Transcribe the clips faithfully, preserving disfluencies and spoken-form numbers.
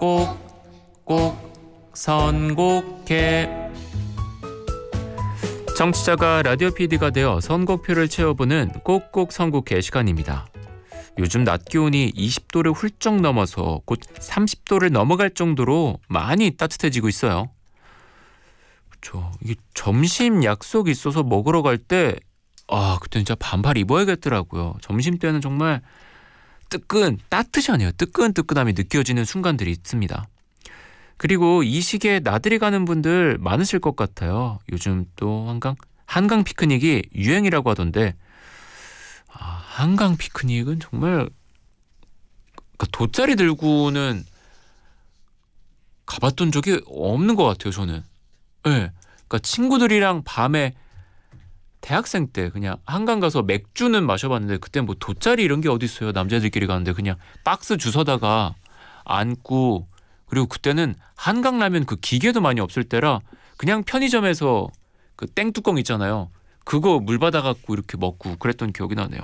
꼭, 꼭 선곡해. 정치자가 라디오 피디가 되어 선곡표를 채워보는 꼭꼭 선곡해 시간입니다. 요즘 낮 기온이 이십 도를 훌쩍 넘어서 곧 삼십 도를 넘어갈 정도로 많이 따뜻해지고 있어요. 그렇죠. 이게 점심 약속이 있어서 먹으러 갈 때 아, 그때 진짜 반팔 입어야겠더라고요. 점심 때는 정말 뜨끈, 따뜻하네요. 뜨끈뜨끈함이 느껴지는 순간들이 있습니다. 그리고 이 시기에 나들이 가는 분들 많으실 것 같아요. 요즘 또 한강, 한강 피크닉이 유행이라고 하던데 아, 한강 피크닉은 정말 그러니까 돗자리 들고는 가봤던 적이 없는 것 같아요. 저는. 네. 그러니까 친구들이랑 밤에 대학생 때 그냥 한강 가서 맥주는 마셔봤는데 그때 뭐 돗자리 이런 게 어디 있어요. 남자들끼리 가는데 그냥 박스 주워다가 앉고 그리고 그때는 한강라면 그 기계도 많이 없을 때라 그냥 편의점에서 그 땡뚜껑 있잖아요. 그거 물 받아갖고 이렇게 먹고 그랬던 기억이 나네요.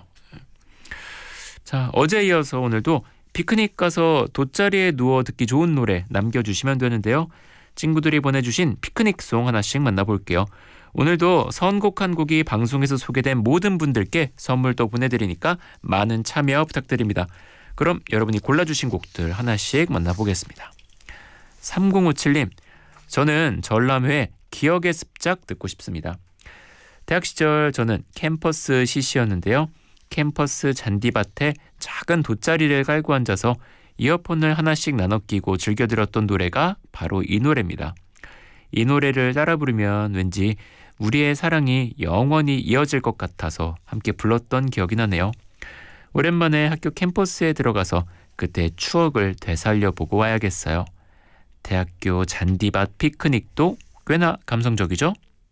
자, 어제 이어서 오늘도 피크닉 가서 돗자리에 누워 듣기 좋은 노래 남겨주시면 되는데요. 친구들이 보내주신 피크닉송 하나씩 만나볼게요. 오늘도 선곡한 곡이 방송에서 소개된 모든 분들께 선물도 보내드리니까 많은 참여 부탁드립니다. 그럼 여러분이 골라주신 곡들 하나씩 만나보겠습니다. 삼공오칠 님, 저는 전람회 기억의 습작 듣고 싶습니다. 대학 시절 저는 캠퍼스 씨씨였는데요. 캠퍼스 잔디밭에 작은 돗자리를 깔고 앉아서 이어폰을 하나씩 나눠 끼고 즐겨 들었던 노래가 바로 이 노래입니다. 이 노래를 따라 부르면 왠지 우리의 사랑이 영원히 이어질 것 같아서 함께 불렀던 기억이 나네요. 오랜만에 학교 캠퍼스에 들어가서 그때 추억을 되살려보고 와야겠어요. 대학교 잔디밭 피크닉도 꽤나 감성적이죠?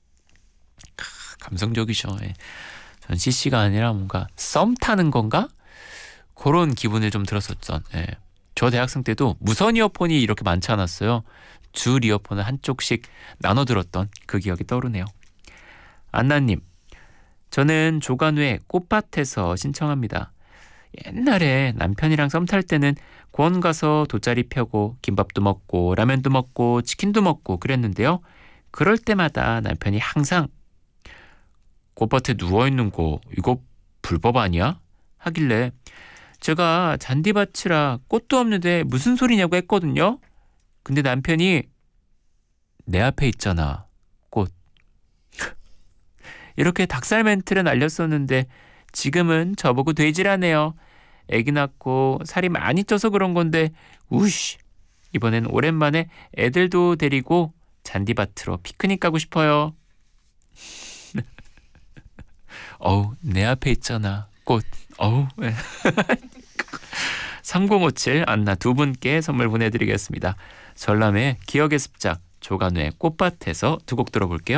크, 감성적이죠. 예. 전 씨씨가 아니라 뭔가 썸 타는 건가? 그런 기분을 좀 들었었던. 예. 저 대학생 때도 무선 이어폰이 이렇게 많지 않았어요. 줄 이어폰을 한쪽씩 나눠 들었던 그 기억이 떠오르네요. 안나님, 저는 조간우의 꽃밭에서 신청합니다. 옛날에 남편이랑 썸 탈 때는 공원 가서 돗자리 펴고 김밥도 먹고 라면도 먹고 치킨도 먹고 그랬는데요. 그럴 때마다 남편이 항상 꽃밭에 누워있는 거 이거 불법 아니야? 하길래 제가 잔디밭이라 꽃도 없는데 무슨 소리냐고 했거든요. 근데 남편이 내 앞에 있잖아 꽃. 이렇게 닭살 멘트를 날렸었는데 지금은 저보고 돼지라네요. 애기 낳고 살이 많이 쪄서 그런 건데 우씨, 이번엔 오랜만에 애들도 데리고 잔디밭으로 피크닉 가고 싶어요. 어우, 내 앞에 있잖아 꽃. 어우. 삼공오칠 안나 두 분께 선물 보내드리겠습니다. 전람의 기억의 습작, 조간우의 꽃밭에서 두 곡 들어볼게요.